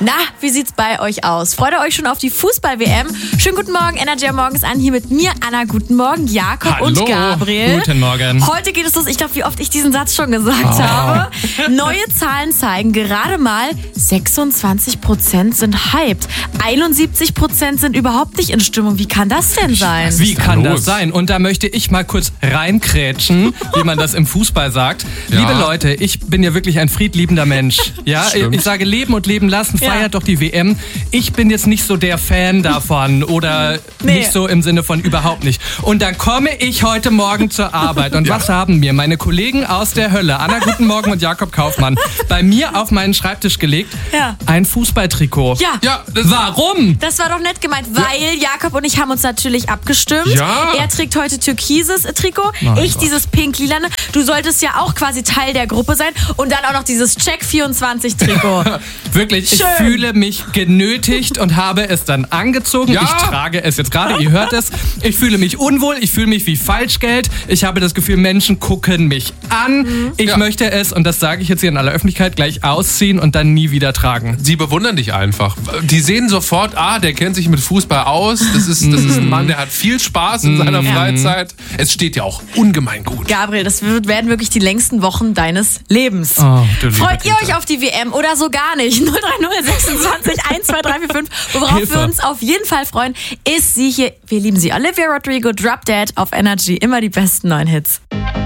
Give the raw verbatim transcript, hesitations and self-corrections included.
Na, wie sieht's bei euch aus? Freut ihr euch schon auf die Fußball-W M? Schönen guten Morgen, Energy am Morgen ist an. Hier mit mir, Anna. Guten Morgen, Jakob Hallo. und Gabriel. Guten Morgen. Heute geht es los. Ich glaube, wie oft ich diesen Satz schon gesagt oh. habe. Neue Zahlen zeigen, gerade mal sechsundzwanzig Prozent sind hyped. einundsiebzig Prozent sind überhaupt nicht in Stimmung. Wie kann das denn sein? Wie kann los? das sein? Und da möchte ich mal kurz reinkrätschen, wie man das im Fußball sagt. Ja. Liebe Leute, ich bin ja wirklich ein friedliebender Mensch. Ja, Stimmt. ich sage leben und leben lassen, feiert Ja. doch die W M. Ich bin jetzt nicht so der Fan davon oder Nee. nicht so im Sinne von überhaupt nicht. Und dann komme ich heute Morgen zur Arbeit und Ja. was haben mir meine Kollegen aus der Hölle, Anna Guten Morgen und Jakob Kaufmann, bei mir auf meinen Schreibtisch gelegt? Ja. Ein Fußballtrikot. Ja. Ja, das Warum? Das war doch nett gemeint, weil Jakob und ich haben uns natürlich abgestimmt. Ja. Er trägt heute türkises Trikot, Mein ich Gott. dieses pink-lilane. Du solltest ja auch quasi Teil der Gruppe sein und dann auch noch dieses Check vierundzwanzig Trikot. Wirklich, ich Schön. fühle mich genötigt und habe es dann angezogen. Ja. Ich trage es jetzt gerade, ihr hört es. Ich fühle mich unwohl, ich fühle mich wie Falschgeld. Ich habe das Gefühl, Menschen gucken mich an. Ich Ja. möchte es, und das sage ich jetzt hier in aller Öffentlichkeit, gleich ausziehen und dann nie wieder tragen. Sie bewundern dich einfach. Die sehen sofort, ah, der kennt sich mit Fußball aus. Das ist, das ist ein Mann, der hat viel Spaß in seiner Freizeit. Es steht ja auch ungemein gut. Gabriel, das wird, werden wirklich die längsten Wochen deines Lebens. Oh, du liebe Freut ihr Güte. euch auf die W M oder so gar nicht? null drei null sechsundzwanzig eins zwei drei vier fünf. Worauf Hilfe. wir uns auf jeden Fall freuen, ist sie hier. Wir lieben sie. Olivia Rodrigo, Drop Dead auf Energy. Immer die besten neuen Hits.